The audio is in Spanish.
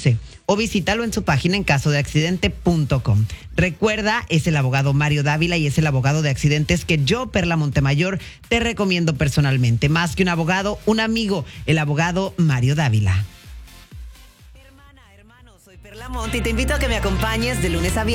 11 o visítalo en su página en casodeaccidente.com. Recuerda, es el abogado Mario Dávila y es el abogado de accidentes que yo, Perla Montemayor, te recomiendo personalmente. Más que un abogado, un amigo, el abogado Mario Dávila. Hermana, hermano, soy Perla Monte y te invito a que me acompañes de lunes a viernes